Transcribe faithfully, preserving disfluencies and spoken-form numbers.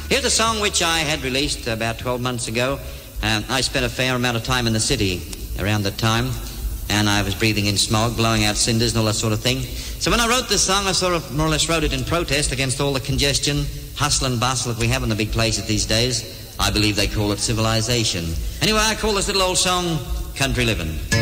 Here's a song which I had released about twelve months ago. Um, I spent a fair amount of time in the city around that time, and I was breathing in smog, blowing out cinders and all that sort of thing. So when I wrote this song, I sort of more or less wrote it in protest against all the congestion, hustle and bustle that we have in the big places these days. I believe they call it civilization. Anyway, I call this little old song Country Livin'.